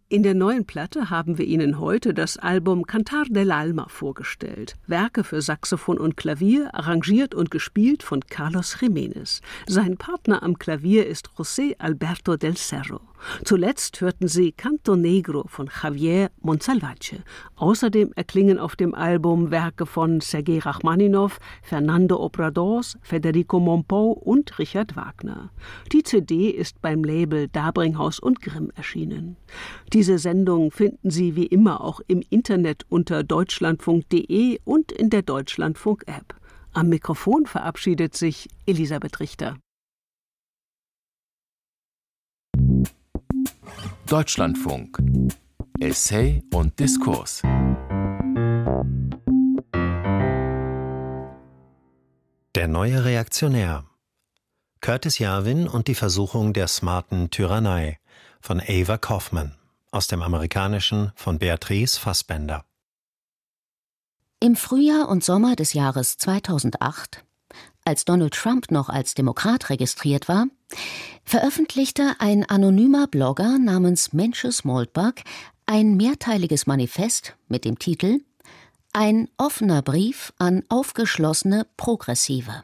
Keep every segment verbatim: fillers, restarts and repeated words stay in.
In der neuen Platte haben wir Ihnen heute das Album Cantar del Alma vorgestellt. Werke für Saxophon und Klavier, arrangiert und gespielt von Carlos Jiménez. Sein Partner am Klavier ist José Alberto del Cerro. Zuletzt hörten Sie Canto Negro von Javier Monsalvatje. Außerdem erklingen auf dem Album Werke von Sergei Rachmaninow, Fernando Obradors, Federico Mompou und Richard Wagner. Die C D ist beim Label Dabringhaus und Grimm erschienen. Diese Sendung finden Sie wie immer auch im Internet unter deutschlandfunk punkt de und in der Deutschlandfunk-App. Am Mikrofon verabschiedet sich Elisabeth Richter. Deutschlandfunk. Essay und Diskurs. Der neue Reaktionär. Curtis Yarvin und die Versuchung der smarten Tyrannei von Ava Kaufman aus dem Amerikanischen von Beatrice Fassbender. Im Frühjahr und Sommer des Jahres zweitausendacht, als Donald Trump noch als Demokrat registriert war, veröffentlichte ein anonymer Blogger namens Mencius Moldbug ein mehrteiliges Manifest mit dem Titel »Ein offener Brief an aufgeschlossene Progressive«.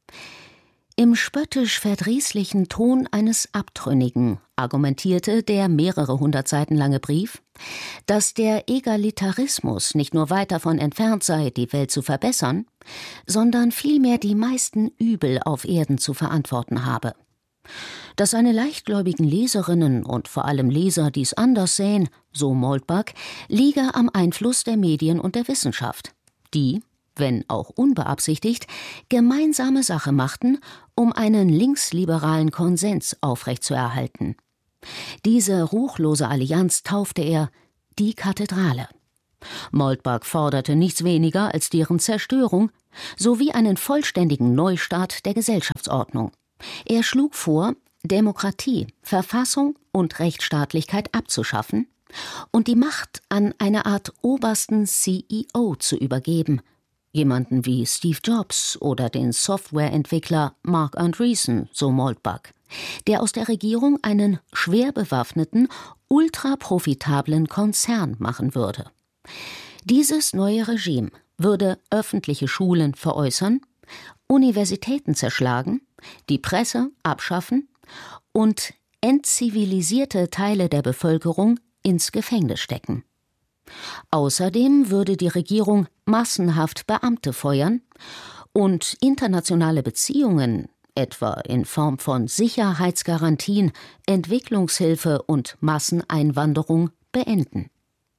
Im spöttisch-verdrießlichen Ton eines Abtrünnigen argumentierte der mehrere hundert Seiten lange Brief, dass der Egalitarismus nicht nur weit davon entfernt sei, die Welt zu verbessern, sondern vielmehr die meisten Übel auf Erden zu verantworten habe. Dass seine leichtgläubigen Leserinnen und vor allem Leser dies anders sähen, so Moldbug, liege am Einfluss der Medien und der Wissenschaft, die, wenn auch unbeabsichtigt, gemeinsame Sache machten, um einen linksliberalen Konsens aufrechtzuerhalten. Diese ruchlose Allianz taufte er die Kathedrale. Moldbug forderte nichts weniger als deren Zerstörung sowie einen vollständigen Neustart der Gesellschaftsordnung. Er schlug vor, Demokratie, Verfassung und Rechtsstaatlichkeit abzuschaffen und die Macht an eine Art obersten C E O zu übergeben, jemanden wie Steve Jobs oder den Softwareentwickler Mark Andreessen, so Moldbug, der aus der Regierung einen schwer bewaffneten, ultraprofitablen Konzern machen würde. Dieses neue Regime würde öffentliche Schulen veräußern, Universitäten zerschlagen, die Presse abschaffen und entzivilisierte Teile der Bevölkerung ins Gefängnis stecken. Außerdem würde die Regierung massenhaft Beamte feuern und internationale Beziehungen, etwa in Form von Sicherheitsgarantien, Entwicklungshilfe und Masseneinwanderung, beenden.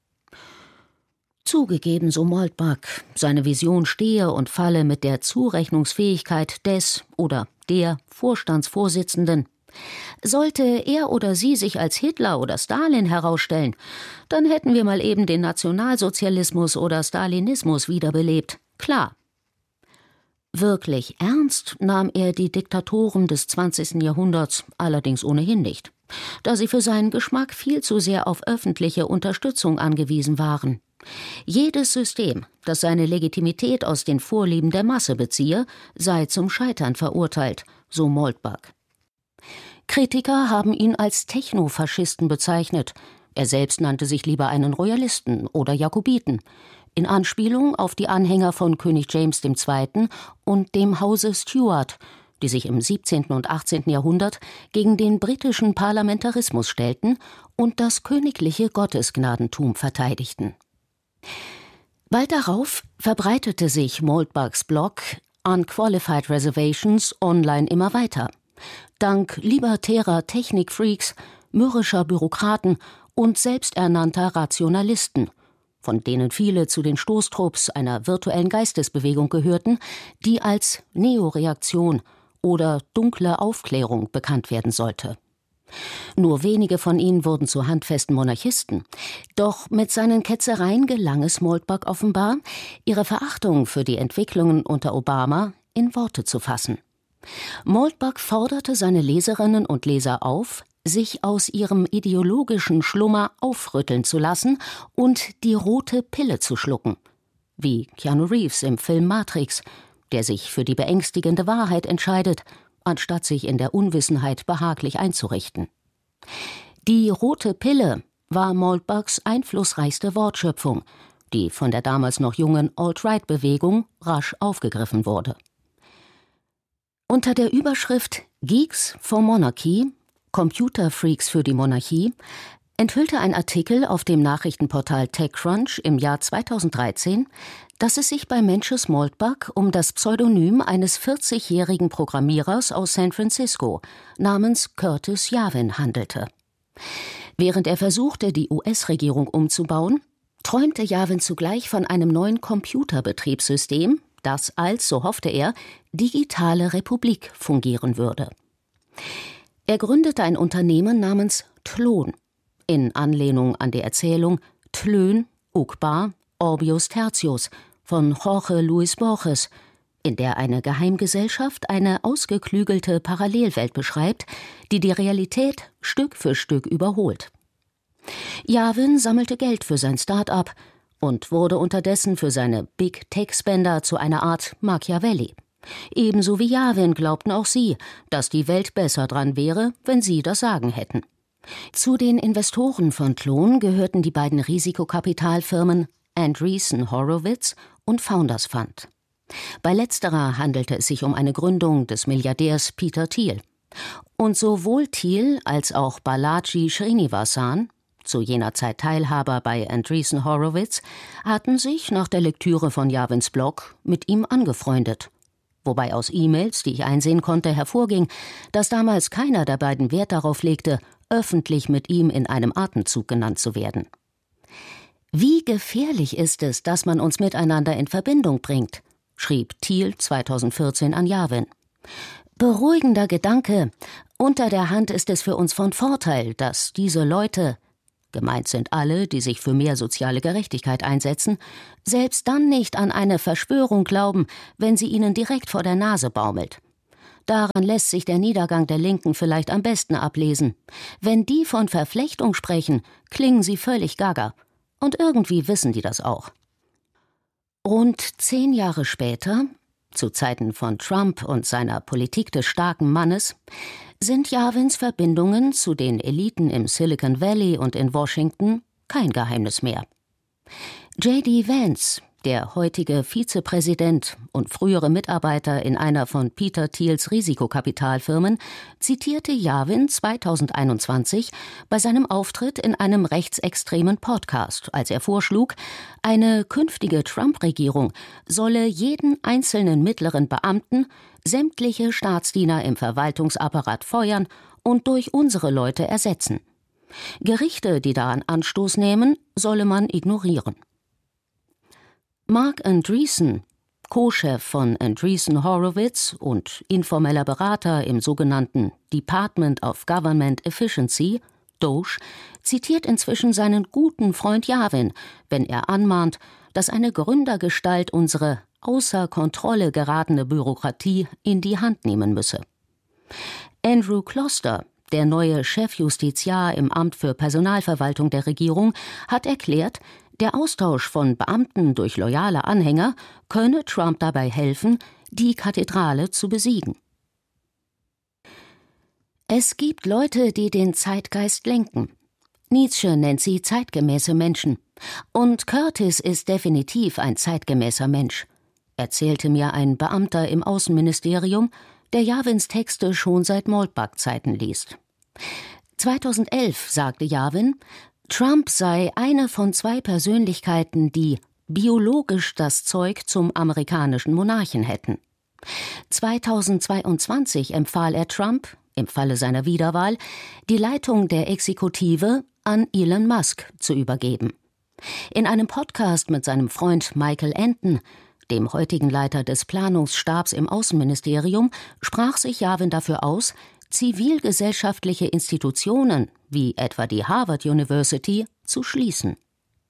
Zugegeben, so Moldbug, seine Vision stehe und falle mit der Zurechnungsfähigkeit des oder der Vorstandsvorsitzenden. Sollte er oder sie sich als Hitler oder Stalin herausstellen, dann hätten wir mal eben den Nationalsozialismus oder Stalinismus wiederbelebt. Klar. Wirklich ernst nahm er die Diktatoren des zwanzigsten Jahrhunderts allerdings ohnehin nicht, da sie für seinen Geschmack viel zu sehr auf öffentliche Unterstützung angewiesen waren. Jedes System, das seine Legitimität aus den Vorlieben der Masse beziehe, sei zum Scheitern verurteilt, so Moldbug. Kritiker haben ihn als Technofaschisten bezeichnet. Er selbst nannte sich lieber einen Royalisten oder Jakobiten, in Anspielung auf die Anhänger von König James der Zweite. und dem Hause Stuart, die sich im siebzehnten und achtzehnten Jahrhundert gegen den britischen Parlamentarismus stellten und das königliche Gottesgnadentum verteidigten. Bald darauf verbreitete sich Moldbugs Blog Unqualified Reservations online immer weiter. Dank libertärer Technikfreaks, mürrischer Bürokraten und selbsternannter Rationalisten, von denen viele zu den Stoßtrupps einer virtuellen Geistesbewegung gehörten, die als Neoreaktion oder dunkle Aufklärung bekannt werden sollte. Nur wenige von ihnen wurden zu handfesten Monarchisten. Doch mit seinen Ketzereien gelang es Moldbug offenbar, ihre Verachtung für die Entwicklungen unter Obama in Worte zu fassen. Moldbug forderte seine Leserinnen und Leser auf, sich aus ihrem ideologischen Schlummer aufrütteln zu lassen und die rote Pille zu schlucken, wie Keanu Reeves im Film Matrix, der sich für die beängstigende Wahrheit entscheidet, anstatt sich in der Unwissenheit behaglich einzurichten. Die rote Pille war Maltbugs einflussreichste Wortschöpfung, die von der damals noch jungen Alt-Right-Bewegung rasch aufgegriffen wurde. Unter der Überschrift »Geeks for Monarchy – Computerfreaks für die Monarchie« enthüllte ein Artikel auf dem Nachrichtenportal TechCrunch im Jahr zweitausenddreizehn, dass es sich bei Mencius Maltbug um das Pseudonym eines vierzigjährigen Programmierers aus San Francisco namens Curtis Yarvin handelte. Während er versuchte, die U S-Regierung umzubauen, träumte Yarvin zugleich von einem neuen Computerbetriebssystem, das als, so hoffte er, digitale Republik fungieren würde. Er gründete ein Unternehmen namens Tlon, in Anlehnung an die Erzählung Tlön, Uqbar, Orbius Tertius von Jorge Luis Borges, in der eine Geheimgesellschaft eine ausgeklügelte Parallelwelt beschreibt, die die Realität Stück für Stück überholt. Yarvin sammelte Geld für sein Start-up und wurde unterdessen für seine Big Tech-Spender zu einer Art Machiavelli. Ebenso wie Yarvin glaubten auch sie, dass die Welt besser dran wäre, wenn sie das Sagen hätten. Zu den Investoren von Tlon gehörten die beiden Risikokapitalfirmen Andreessen Horowitz und Founders Fund. Bei letzterer handelte es sich um eine Gründung des Milliardärs Peter Thiel. Und sowohl Thiel als auch Balaji Srinivasan, zu jener Zeit Teilhaber bei Andreessen Horowitz, hatten sich nach der Lektüre von Yarvins Blog mit ihm angefreundet. Wobei aus E-Mails, die ich einsehen konnte, hervorging, dass damals keiner der beiden Wert darauf legte, öffentlich mit ihm in einem Atemzug genannt zu werden. »Wie gefährlich ist es, dass man uns miteinander in Verbindung bringt«, schrieb Thiel zweitausendvierzehn an Yarvin. »Beruhigender Gedanke. Unter der Hand ist es für uns von Vorteil, dass diese Leute, gemeint sind alle, die sich für mehr soziale Gerechtigkeit einsetzen, selbst dann nicht an eine Verschwörung glauben, wenn sie ihnen direkt vor der Nase baumelt. Daran lässt sich der Niedergang der Linken vielleicht am besten ablesen. Wenn die von Verflechtung sprechen, klingen sie völlig gaga. Und irgendwie wissen die das auch.« Rund zehn Jahre später, zu Zeiten von Trump und seiner Politik des starken Mannes, sind Yarvins Verbindungen zu den Eliten im Silicon Valley und in Washington kein Geheimnis mehr. J D Vance, der heutige Vizepräsident und frühere Mitarbeiter in einer von Peter Thiels Risikokapitalfirmen, zitierte Yarvin zweitausendeinundzwanzig bei seinem Auftritt in einem rechtsextremen Podcast, als er vorschlug, eine künftige Trump-Regierung solle jeden einzelnen mittleren Beamten, sämtliche Staatsdiener im Verwaltungsapparat feuern und durch unsere Leute ersetzen. Gerichte, die daran Anstoß nehmen, solle man ignorieren. Mark Andreessen, Co-Chef von Andreessen Horowitz und informeller Berater im sogenannten Department of Government Efficiency, D O G E, zitiert inzwischen seinen guten Freund Yarvin, wenn er anmahnt, dass eine Gründergestalt unsere außer Kontrolle geratene Bürokratie in die Hand nehmen müsse. Andrew Kloster, der neue Chefjustiziar im Amt für Personalverwaltung der Regierung, hat erklärt, der Austausch von Beamten durch loyale Anhänger könne Trump dabei helfen, die Kathedrale zu besiegen. Es gibt Leute, die den Zeitgeist lenken. Nietzsche nennt sie zeitgemäße Menschen. Und Curtis ist definitiv ein zeitgemäßer Mensch, erzählte mir ein Beamter im Außenministerium, der Yarvins Texte schon seit Maltbug-Zeiten liest. zweitausendelf sagte Yarvin, Trump sei eine von zwei Persönlichkeiten, die biologisch das Zeug zum amerikanischen Monarchen hätten. zweitausendzweiundzwanzig empfahl er Trump, im Falle seiner Wiederwahl, die Leitung der Exekutive an Elon Musk zu übergeben. In einem Podcast mit seinem Freund Michael Anton, dem heutigen Leiter des Planungsstabs im Außenministerium, sprach sich Yarvin dafür aus, zivilgesellschaftliche Institutionen, wie etwa die Harvard University, zu schließen.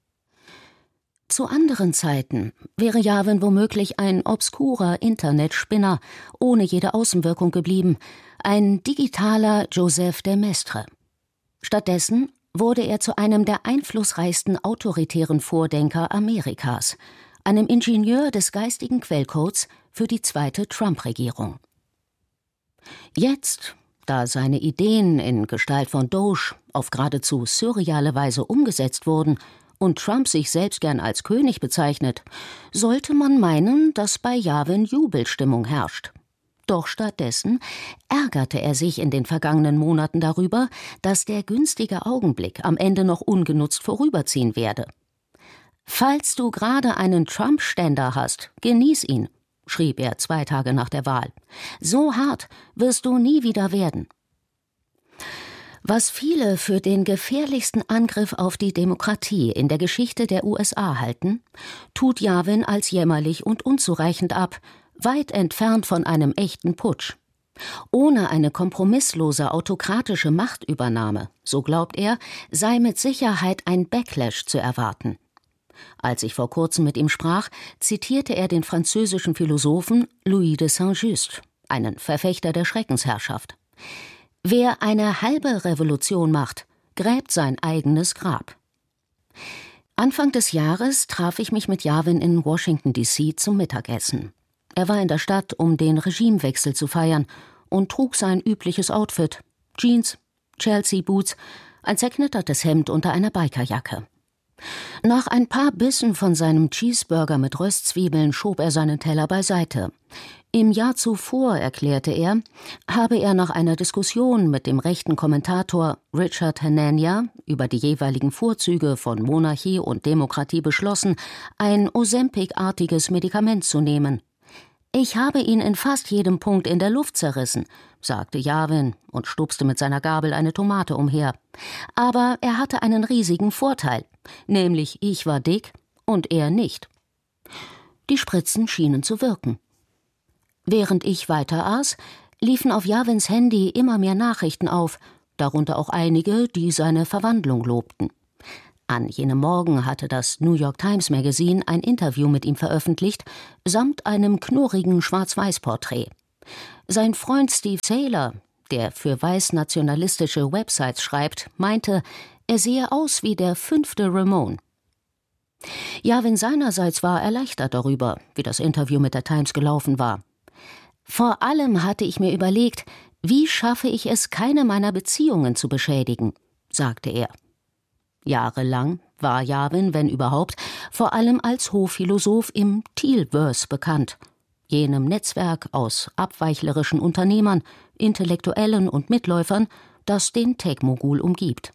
Zu anderen Zeiten wäre Yarvin womöglich ein obskurer Internetspinner, ohne jede Außenwirkung geblieben, ein digitaler Joseph de Maistre. Stattdessen wurde er zu einem der einflussreichsten autoritären Vordenker Amerikas, einem Ingenieur des geistigen Quellcodes für die zweite Trump-Regierung. Jetzt, Da seine Ideen in Gestalt von Doge auf geradezu surreale Weise umgesetzt wurden und Trump sich selbst gern als König bezeichnet, sollte man meinen, dass bei Yavin Jubelstimmung herrscht. Doch stattdessen ärgerte er sich in den vergangenen Monaten darüber, dass der günstige Augenblick am Ende noch ungenutzt vorüberziehen werde. »Falls du gerade einen Trump-Ständer hast, genieß ihn«, schrieb er zwei Tage nach der Wahl. »So hart wirst du nie wieder werden.« Was viele für den gefährlichsten Angriff auf die Demokratie in der Geschichte der U S A halten, tut Yavin als jämmerlich und unzureichend ab, weit entfernt von einem echten Putsch. Ohne eine kompromisslose autokratische Machtübernahme, so glaubt er, sei mit Sicherheit ein Backlash zu erwarten. Als ich vor kurzem mit ihm sprach, zitierte er den französischen Philosophen Louis de Saint-Just, einen Verfechter der Schreckensherrschaft. Wer eine halbe Revolution macht, gräbt sein eigenes Grab. Anfang des Jahres traf ich mich mit Yavin in Washington D C zum Mittagessen. Er war in der Stadt, um den Regimewechsel zu feiern, und trug sein übliches Outfit: Jeans, Chelsea-Boots, ein zerknittertes Hemd unter einer Bikerjacke. Nach ein paar Bissen von seinem Cheeseburger mit Röstzwiebeln schob er seinen Teller beiseite. Im Jahr zuvor, erklärte er, habe er nach einer Diskussion mit dem rechten Kommentator Richard Hanania über die jeweiligen Vorzüge von Monarchie und Demokratie beschlossen, ein Ozempic-artiges Medikament zu nehmen. »Ich habe ihn in fast jedem Punkt in der Luft zerrissen«, sagte Yavin und stupste mit seiner Gabel eine Tomate umher. »Aber er hatte einen riesigen Vorteil, nämlich ich war dick und er nicht.« Die Spritzen schienen zu wirken. Während ich weiter aß, liefen auf Yavins Handy immer mehr Nachrichten auf, darunter auch einige, die seine Verwandlung lobten. An jenem Morgen hatte das New York Times Magazine ein Interview mit ihm veröffentlicht, samt einem knurrigen Schwarz-Weiß-Porträt. Sein Freund Steve Saylor, der für weiß-nationalistische Websites schreibt, meinte, er sehe aus wie der fünfte Ramon. Yavin seinerseits war erleichtert darüber, wie das Interview mit der Times gelaufen war. »Vor allem hatte ich mir überlegt, wie schaffe ich es, keine meiner Beziehungen zu beschädigen«, sagte er. Jahrelang war Yavin, wenn überhaupt, vor allem als Hofphilosoph im Thielverse bekannt, jenem Netzwerk aus abweichlerischen Unternehmern, Intellektuellen und Mitläufern, das den Tech-Mogul umgibt.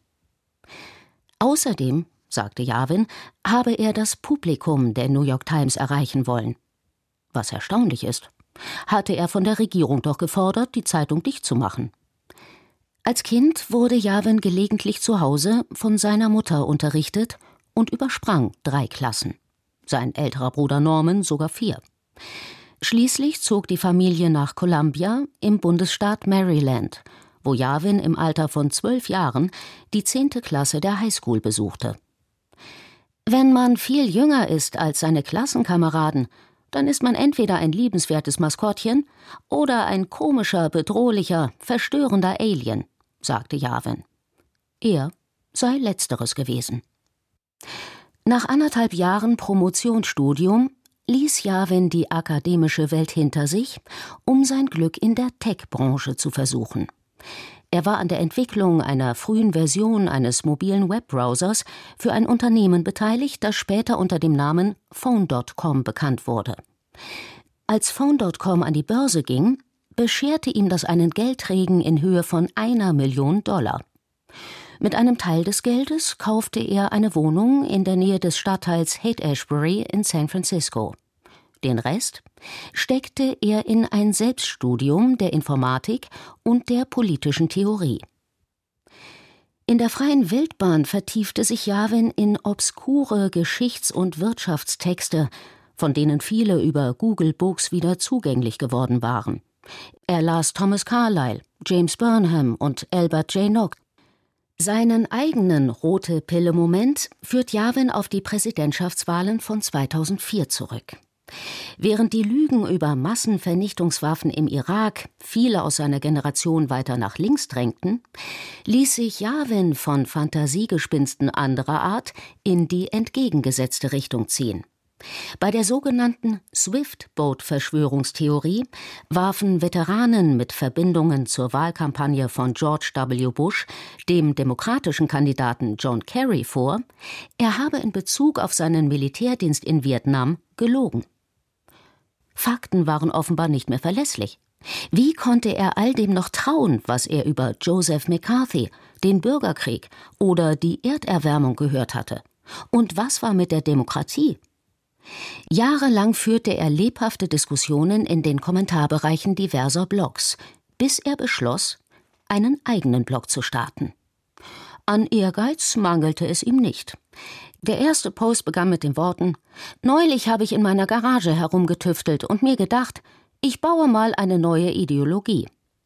Außerdem, sagte Yavin, habe er das Publikum der New York Times erreichen wollen. Was erstaunlich ist, hatte er von der Regierung doch gefordert, die Zeitung dicht zu machen. Als Kind wurde Yavin gelegentlich zu Hause von seiner Mutter unterrichtet und übersprang drei Klassen. Sein älterer Bruder Norman sogar vier. Schließlich zog die Familie nach Columbia im Bundesstaat Maryland, wo Yavin im Alter von zwölf Jahren die zehnte Klasse der Highschool besuchte. Wenn man viel jünger ist als seine Klassenkameraden, dann ist man entweder ein liebenswertes Maskottchen oder ein komischer, bedrohlicher, verstörender Alien, sagte Yavin. Er sei Letzteres gewesen. Nach anderthalb Jahren Promotionsstudium ließ Yavin die akademische Welt hinter sich, um sein Glück in der Tech-Branche zu versuchen. Er war an der Entwicklung einer frühen Version eines mobilen Webbrowsers für ein Unternehmen beteiligt, das später unter dem Namen Phone Punkt com bekannt wurde. Als Phone Punkt com an die Börse ging, bescherte ihm das einen Geldregen in Höhe von einer Million Dollar. Mit einem Teil des Geldes kaufte er eine Wohnung in der Nähe des Stadtteils Haight-Ashbury in San Francisco. Den Rest steckte er in ein Selbststudium der Informatik und der politischen Theorie. In der freien Wildbahn vertiefte sich Yavin in obskure Geschichts- und Wirtschaftstexte, von denen viele über Google Books wieder zugänglich geworden waren. Er las Thomas Carlyle, James Burnham und Albert J. Nock. Seinen eigenen Rote-Pille-Moment führt Yavin auf die Präsidentschaftswahlen von zweitausendvier zurück. Während die Lügen über Massenvernichtungswaffen im Irak viele aus seiner Generation weiter nach links drängten, ließ sich Yavin von Fantasiegespinsten anderer Art in die entgegengesetzte Richtung ziehen. Bei der sogenannten Swift-Boat-Verschwörungstheorie warfen Veteranen mit Verbindungen zur Wahlkampagne von George W. Bush dem demokratischen Kandidaten John Kerry vor, er habe in Bezug auf seinen Militärdienst in Vietnam gelogen. Fakten waren offenbar nicht mehr verlässlich. Wie konnte er all dem noch trauen, was er über Joseph McCarthy, den Bürgerkrieg oder die Erderwärmung gehört hatte? Und was war mit der Demokratie? Jahrelang führte er lebhafte Diskussionen in den Kommentarbereichen diverser Blogs, bis er beschloss, einen eigenen Blog zu starten. An Ehrgeiz mangelte es ihm nicht. Der erste Post begann mit den Worten: »Neulich habe ich in meiner Garage herumgetüftelt und mir gedacht, ich baue mal eine neue Ideologie.«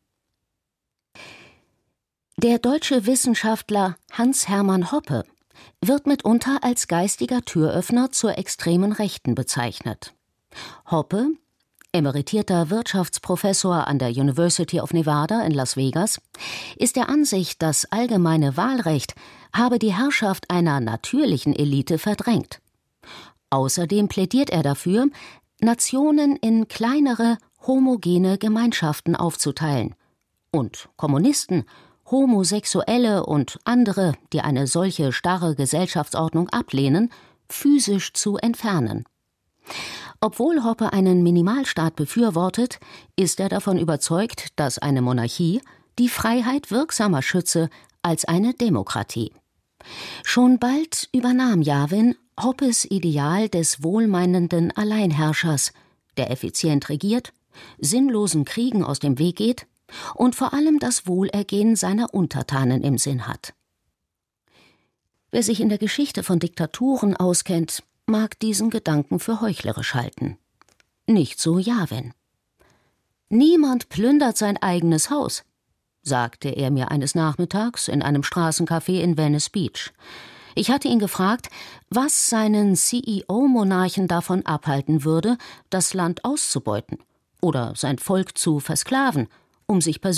Der deutsche Wissenschaftler Hans-Hermann Hoppe wird mitunter als geistiger Türöffner zur extremen Rechten bezeichnet. Hoppe, emeritierter Wirtschaftsprofessor an der University of Nevada in Las Vegas, ist der Ansicht, das allgemeine Wahlrecht habe die Herrschaft einer natürlichen Elite verdrängt. Außerdem plädiert er dafür, Nationen in kleinere, homogene Gemeinschaften aufzuteilen und Kommunisten, Homosexuelle und andere, die eine solche starre Gesellschaftsordnung ablehnen, physisch zu entfernen. Obwohl Hoppe einen Minimalstaat befürwortet, ist er davon überzeugt, dass eine Monarchie die Freiheit wirksamer schütze als eine Demokratie. Schon bald übernahm Yavin Hoppes Ideal des wohlmeinenden Alleinherrschers, der effizient regiert, sinnlosen Kriegen aus dem Weg geht und vor allem das Wohlergehen seiner Untertanen im Sinn hat. Wer sich in der Geschichte von Diktaturen auskennt, mag diesen Gedanken für heuchlerisch halten. Nicht so Yavin. »Niemand plündert sein eigenes Haus«, sagte er mir eines Nachmittags in einem Straßencafé in Venice Beach. Ich hatte ihn gefragt, was seinen C E O-Monarchen davon abhalten würde, das Land auszubeuten oder sein Volk zu versklaven, um sich persönlich